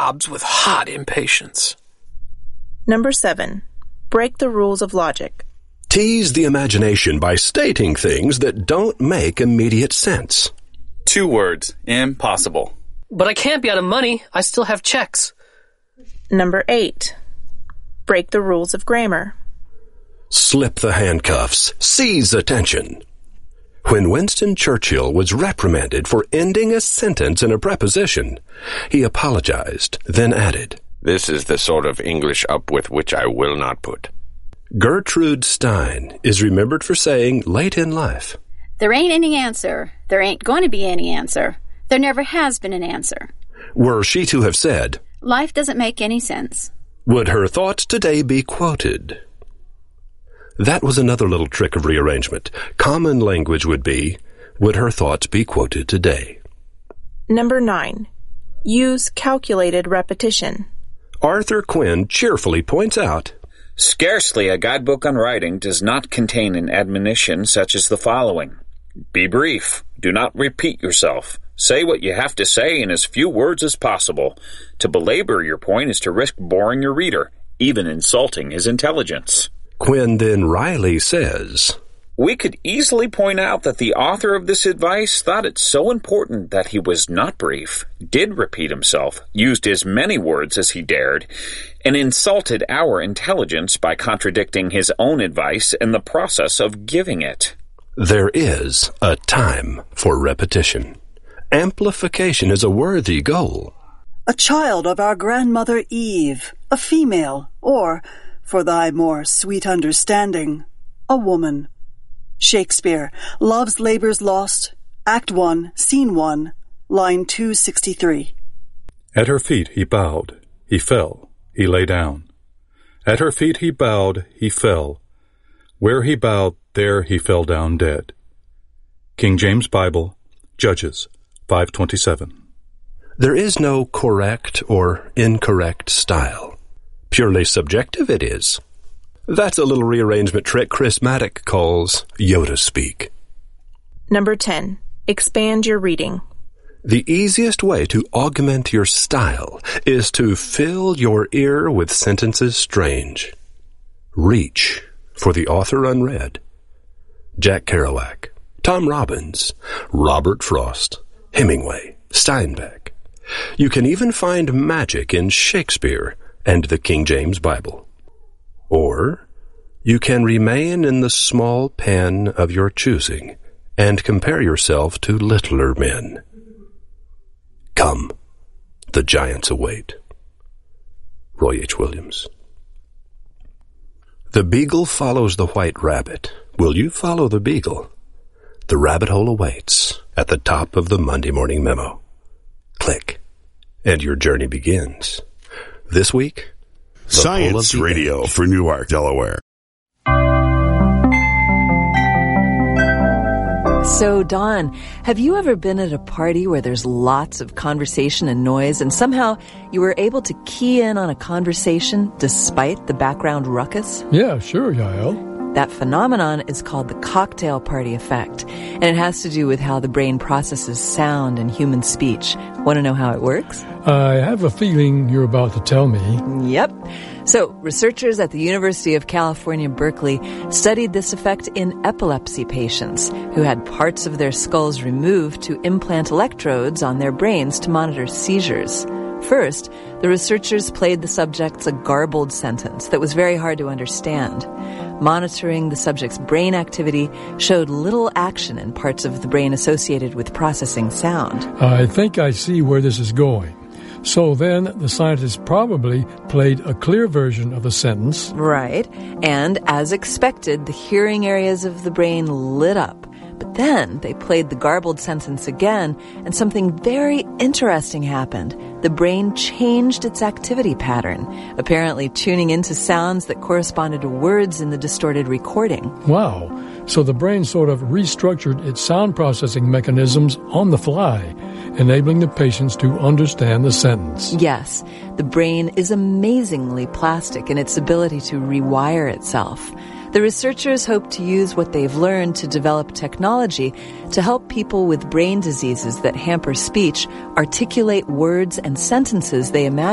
throbs with hot impatience. Number 7. Break the rules of logic. Tease the imagination by stating things that don't make immediate sense. 2 words. Impossible. But I can't be out of money. I still have checks. Number 8. Break the rules of grammar. Slip the handcuffs. Seize attention. When Winston Churchill was reprimanded for ending a sentence in a preposition, he apologized, then added, "This is the sort of English up with which I will not put." Gertrude Stein is remembered for saying late in life, "There ain't any answer. There ain't going to be any answer. There never has been an answer." Were she to have said, "Life doesn't make any sense," would her thoughts today be quoted? That was another little trick of rearrangement. Common language would be, would her thoughts be quoted today? Number 9. Use calculated repetition. Arthur Quinn cheerfully points out, Scarcely a guidebook on writing does not contain an admonition such as the following. Be brief. Do not repeat yourself. Say what you have to say in as few words as possible. To belabor your point is to risk boring your reader, even insulting his intelligence. Quinn then wryly says, We could easily point out that the author of this advice thought it so important that he was not brief, did repeat himself, used as many words as he dared, and insulted our intelligence by contradicting his own advice in the process of giving it. There is a time for repetition. Amplification is a worthy goal. A child of our grandmother Eve, a female, or, for thy more sweet understanding, a woman. Shakespeare, Love's Labour's Lost, Act 1, Scene 1, line 263. At her feet he bowed, he fell, he lay down. At her feet he bowed, he fell. Where he bowed, there he fell down dead. King James Bible, Judges 5:27. There is no correct or incorrect style. Purely subjective it is. That's a little rearrangement trick Chris Maddock calls Yoda speak. Number 10. Expand your reading. The easiest way to augment your style is to fill your ear with sentences strange. Reach for the author unread. Jack Kerouac, Tom Robbins, Robert Frost, Hemingway, Steinbeck. You can even find magic in Shakespeare and the King James Bible. Or you can remain in the small pen of your choosing and compare yourself to littler men. Come, the giants await. Roy H. Williams. The beagle follows the white rabbit. Will you follow the beagle? The rabbit hole awaits at the top of the Monday Morning Memo. Click, and your journey begins. This week, Science Radio for Newark, Delaware. So, Dawn, have you ever been at a party where there's lots of conversation and noise, and somehow you were able to key in on a conversation despite the background ruckus? Yeah, sure, Yael. That phenomenon is called the cocktail party effect, and it has to do with how the brain processes sound and human speech. Want to know how it works? I have a feeling you're about to tell me. Yep. So, researchers at the University of California, Berkeley studied this effect in epilepsy patients who had parts of their skulls removed to implant electrodes on their brains to monitor seizures. First, the researchers played the subjects a garbled sentence that was very hard to understand. Monitoring the subject's brain activity showed little action in parts of the brain associated with processing sound. I think I see where this is going. So then the scientists probably played a clear version of the sentence. Right. And as expected, the hearing areas of the brain lit up. But then they played the garbled sentence again, and something very interesting happened. The brain changed its activity pattern, apparently tuning into sounds that corresponded to words in the distorted recording. Wow. So the brain sort of restructured its sound processing mechanisms on the fly, enabling the patients to understand the sentence. Yes. The brain is amazingly plastic in its ability to rewire itself. The researchers hope to use what they've learned to develop technology to help people with brain diseases that hamper speech articulate words and sentences they imagine